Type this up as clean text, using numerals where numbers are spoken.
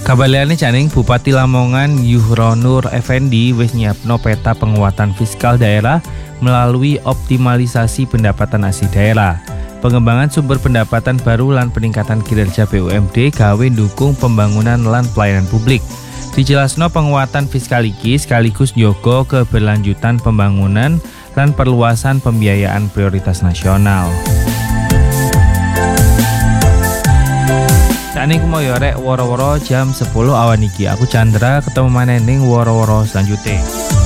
Kabarane janing Bupati Lamongan Yuhronur Effendi wis nyiapno peta penguatan fiskal daerah melalui optimalisasi pendapatan asli daerah. Pengembangan sumber pendapatan baru lan peningkatan kinerja BUMD gawe ndukung pembangunan lan pelayanan publik. Dijelasno penguatan fiskal iki sekaligus njogo keberlanjutan pembangunan lan perluasan pembiayaan prioritas nasional. Saat ini aku mau yorek woro-woro jam 10 awan iki. Aku Chandra, ketemu maneh ning woro-woro selanjutnya.